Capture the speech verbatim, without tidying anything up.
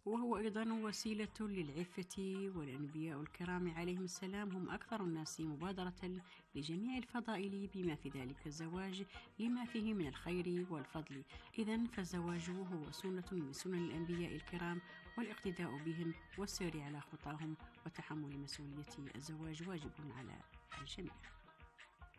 وهو أيضا وسيلة للعفة، والأنبياء الكرام عليهم السلام هم أكثر الناس مبادرة لجميع الفضائل بما في ذلك الزواج لما فيه من الخير والفضل. إذن فالزواج هو سنة من سنن الأنبياء الكرام، والاقتداء بهم والسير على خطاهم وتحمل مسؤولية الزواج واجب على الجميع.